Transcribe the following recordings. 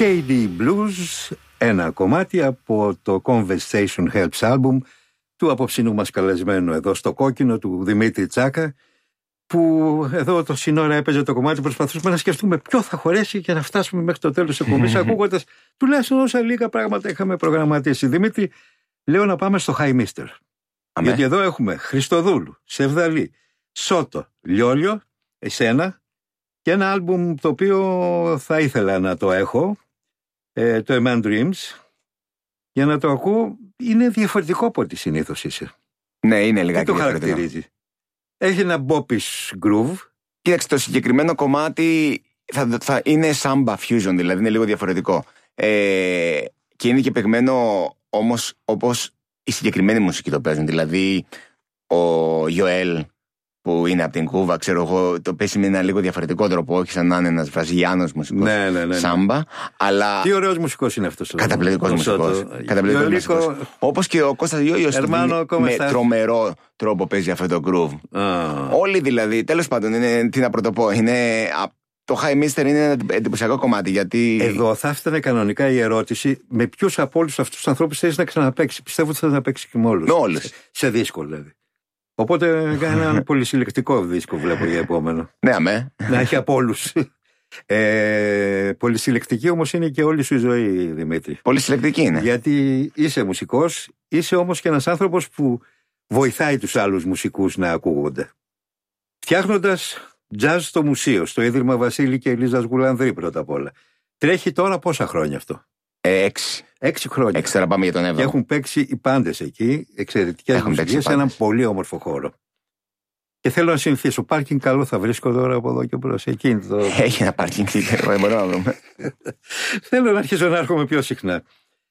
KD Blues, ένα κομμάτι από το Conversation Helps album του απόψινού μας καλεσμένου εδώ στο κόκκινο του Δημήτρη Τσάκα, που εδώ το σύνορα έπαιζε το κομμάτι, προσπαθούσαμε να σκεφτούμε ποιο θα χωρέσει για να φτάσουμε μέχρι το τέλος της εκπομπής ακούγοντας τουλάχιστον όσα λίγα πράγματα είχαμε προγραμματίσει. Δημήτρη, λέω να πάμε στο High Mister. Γιατί εδώ έχουμε Χριστοδούλου, Σεβδαλή, Σότο, Λιόλιο, εσένα και ένα άλμπουμ το οποίο θα ήθελα να το έχω, το A Man Dreams, για να το ακούω. Είναι διαφορετικό από ό,τι συνήθως είσαι. Ναι, είναι λιγάκι τι το διαφορετικό. Χαρακτηρίζει? Έχει ένα boppish groove. Κοίταξε, το συγκεκριμένο κομμάτι θα είναι samba fusion, δηλαδή είναι λίγο διαφορετικό. Και είναι και παιγμένο όμως όπως η συγκεκριμένη μουσική το παίζουν. Δηλαδή ο Ιωέλ που είναι από την Κούβα, ξέρω εγώ, το παίζει με ένα λίγο διαφορετικό τρόπο, όχι σαν να είναι ένας Βραζιλιάνος μουσικός. Ναι. Σάμπα. Αλλά... Τι ωραίος μουσικός είναι αυτός. Καταπληκτικός μουσικός. Όπως και ο Κώστας Ιόλιος με τρομερό τρόπο παίζει αυτό το groove. Όλοι δηλαδή, τέλος πάντων, τι να πρωτοπώ, είναι... Το High Mister είναι ένα εντυπωσιακό κομμάτι, γιατί... Εδώ θα έφτανε κανονικά η ερώτηση, με ποιους από όλους αυτούς τους ανθρώπους θέλεις να ξαναπαίξει? Πιστεύω ότι θα να παίξει και με όλους. Με όλους. Σε δίσκο δηλαδή. Οπότε κάνει ένα πολυσυλλεκτικό δίσκο, βλέπω για επόμενο. Ναι, αμέ. Να έχει από όλους. Πολυσυλλεκτική όμως είναι και όλη σου η ζωή, Δημήτρη. Πολυσυλλεκτική είναι. Γιατί είσαι μουσικός, είσαι όμως και ένας άνθρωπος που βοηθάει τους άλλους μουσικούς να ακούγονται. Φτιάχνοντας jazz στο μουσείο, στο Ίδρυμα Βασίλη και Ελίζας Γουλανδρή πρώτα απ' όλα. Τρέχει τώρα πόσα χρόνια αυτό? 6 χρόνια. 6, τώρα πάμε για τον 7ο. Και έχουν παίξει οι πάντες εκεί, εξαιρετικές μουσικές, σε έναν πολύ όμορφο χώρο. Και θέλω να συνηθίσω. Πάρκινγκ καλό θα βρίσκω τώρα από εδώ και μπρος. Έχει ένα πάρκινγκ, δεν μπορούμε να βρούμε. Θέλω να αρχίσω να έρχομαι πιο συχνά.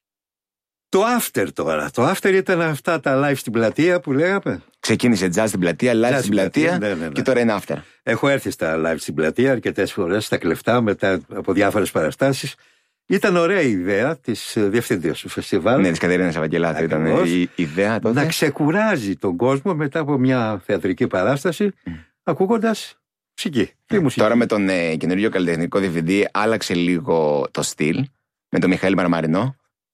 Το after τώρα. Το after ήταν αυτά τα live στην πλατεία που λέγαμε. Ξεκίνησε jazz στην πλατεία, live στην πλατεία και τώρα είναι after. Έχω έρθει στα live στην πλατεία αρκετές φορές, στα κλεφτά, μετά από διάφορες παραστάσεις. Ήταν ωραία η ιδέα της διευθύντριας του φεστιβάλ. Ναι, της Κατερίνας Ευαγγελάτου ήταν η ιδέα τότε. Να ξεκουράζει τον κόσμο μετά από μια θεατρική παράσταση, ακούγοντας μουσική. Τώρα με τον καινούριο καλλιτεχνικό διευθυντή άλλαξε λίγο το στυλ, με τον Μιχαήλ Μαρμαρινό.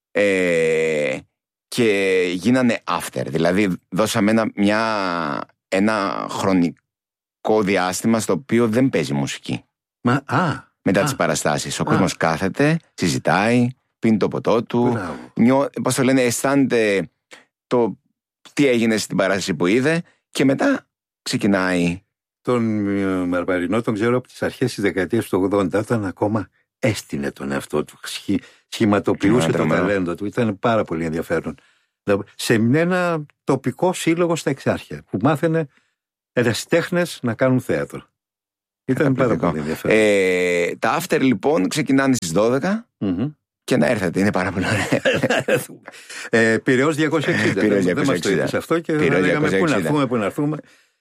Και γίνανε after. Δηλαδή δώσαμε ένα χρονικό διάστημα στο οποίο δεν παίζει μουσική. Μετά τις παραστάσεις. Ο κόσμος κάθεται, συζητάει, πίνει το ποτό του, πώς το λένε, αισθάνεται το τι έγινε στην παράσταση που είδε και μετά ξεκινάει. Τον Μαρμαρινό τον ξέρω από τις αρχές της δεκαετίας του 80, όταν ακόμα έστεινε τον εαυτό του, σχηματοποιούσε το ταλέντο του, ήταν πάρα πολύ ενδιαφέρον. Σε ένα τοπικό σύλλογο στα Εξάρχεια που μάθαινε ερασιτέχνες να κάνουν θέατρο. Ήταν πάρα πολύ ενδιαφέρον. Τα after λοιπόν ξεκινάνε στις 12 και να έρθετε, είναι πάρα πολύ ωραία. Πειραιώς 260. Δεν μας το είπες αυτό και λέγαμε πού να έρθουμε.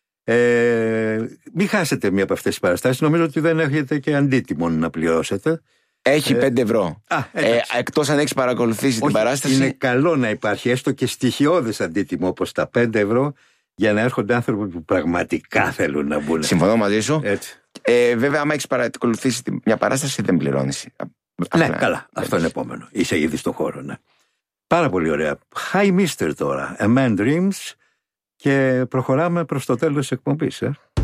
Μην χάσετε μία από αυτές τις παραστάσεις. Νομίζω ότι δεν έχετε και αντίτιμο να πληρώσετε. Έχει 5 ευρώ. Εκτός αν έχεις παρακολουθήσει την παράσταση. Είναι καλό να υπάρχει έστω και στοιχειώδες αντίτιμο όπως τα 5 ευρώ για να έρχονται άνθρωποι που πραγματικά θέλουν να μπουν. Συμφωνώ μαζί σου. Βέβαια, άμα έχεις παρακολουθήσει μια παράσταση, δεν πληρώνεις. Ναι, καλά. Αυτό είναι επόμενο. Είσαι ήδη στον χώρο, ναι. Πάρα πολύ ωραία. High Mister τώρα. A Man Dreams. Και προχωράμε προς το τέλος της εκπομπής.